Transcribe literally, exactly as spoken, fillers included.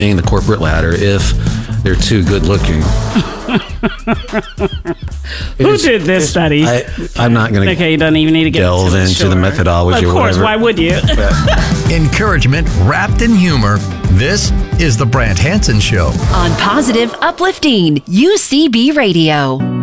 the corporate ladder if they're too good looking. Who is, did this study? I, I'm not going to okay, you don't even need to get delve into, sure. the methodology. Of course, or why would you? Encouragement wrapped in humor. This is the Brant Hansen Show on Positive Uplifting U C B Radio.